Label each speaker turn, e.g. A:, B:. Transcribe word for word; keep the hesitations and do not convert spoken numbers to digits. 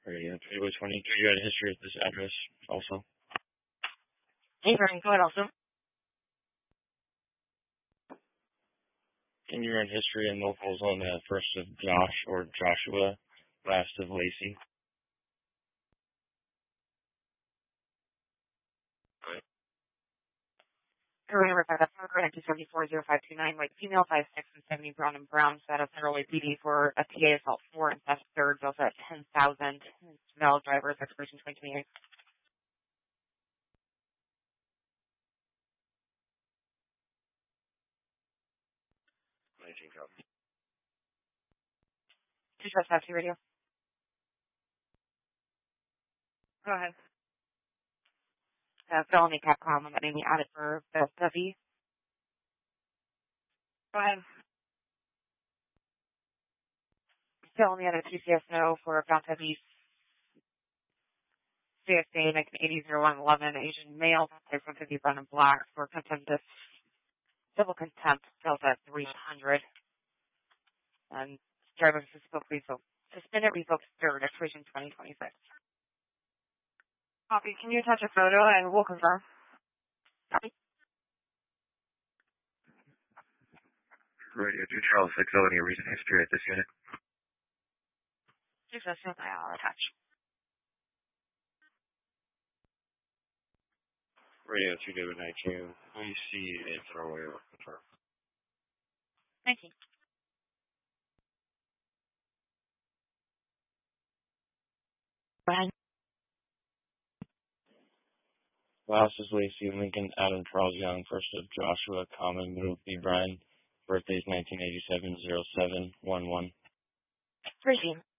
A: Radio February twenty-three. You had a history of this address also.
B: Hey, Brian, go ahead also.
A: And you're in history and locals on the first of Josh or Joshua, last of Lacey.
B: Korean Rebecca, Korean two seventy four zero five two nine, like female five six and seventy Brown and Brown, set up Federal P D for F T A assault four and theft third, also at ten thousand. Male drivers, expiration twenty twenty eight.
A: nineteen copy.
B: Two Trust Taxi Radio. Go ahead. Uh, felony cap column that may be added for the Duffy. Go ahead. Felony at a T C S no for Mount Heavy C S A nineteen eighty oh one eleven Asian male, type one fifty brown and black for contempt of civil contempt, sales at three hundred. And driver suspended revoked third, expiration twenty twenty-six. Copy. Can you attach a photo and we'll confirm? Copy.
A: Radio two Charles six oh, any recent history at this unit?
B: Success, I'll attach.
A: Radio two David nineteen. We see a throwaway or confirm.
B: Thank you. Brian.
A: Last is Lacey Lincoln Adam Charles Young, first of Joshua Common Move B Brian. Birthday's nineteen eighty-seven, oh seven one one.
B: Regime.